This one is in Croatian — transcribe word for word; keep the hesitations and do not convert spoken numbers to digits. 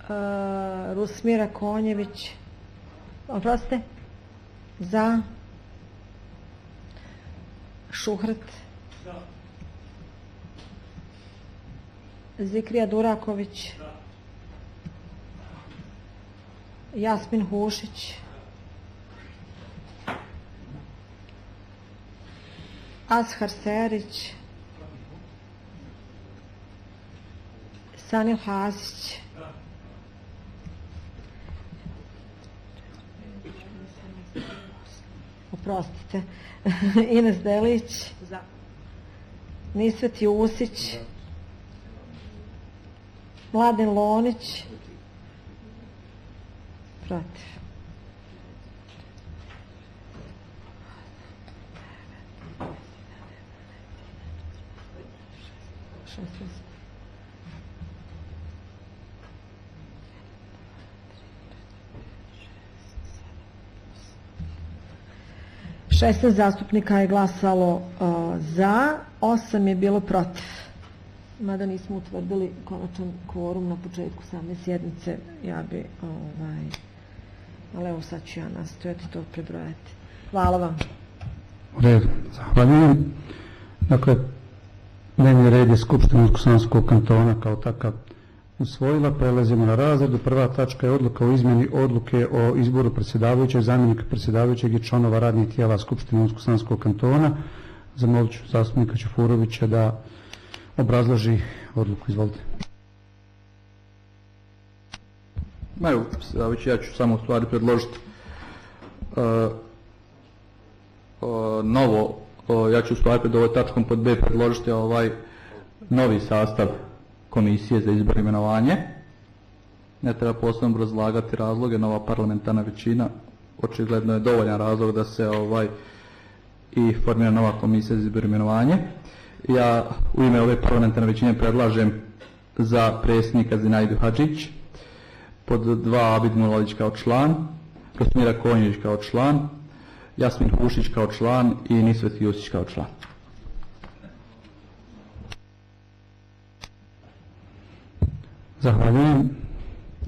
Rusmira Konjević, oprostite, za, Šuhrt, Zikrija Duraković, Jasmin Hušić, Ashar Serić, Sanil Hasić, oprostite, Ines Delić, Nisvet Jusić, Mladen Lonić, protiv. šesnaest zastupnika je glasalo uh, za, osam je bilo protiv. Mada nismo utvrdili konačan kvorum na početku same sjednice, ja bi, ovaj, ali evo sad ću ja nastojati to prebrojati. Hvala vam. U redu, zahvaljujem. Dakle, dnevni red je Skupština Unsko-Sanskog kantona kao takav usvojila. Prelazimo na razredu. Prva tačka je odluka o izmjeni odluke o izboru predsjedavajućeg, zamjenika predsjedavajućeg i članova radnih tijela Skupštine Unsko-Sanskog kantona. Zamolit ću zastupnika Čufurovića da obrazloži odluku. Izvolite. Evo, predsjedavajući, ja ću samo u stvari predložiti uh, uh, novo, uh, ja ću u stvari pred ovoj tačkom pod B predložiti ovaj novi sastav komisije za izbor i imenovanje. Ne treba posebno obrazlagati razloge, nova parlamentarna većina, očigledno je dovoljan razlog da se ovaj i formira nova komisija za izbor i imenovanje. Ja u ime ove parlamentarne većine predlažem za predsjednika Zinaidu Hadžić, pod dva Abid Mulalić kao član, Rusmira Konjević kao član, Jasmin Hušić kao član i Nisvet Jusić kao član. Zahvaljujem.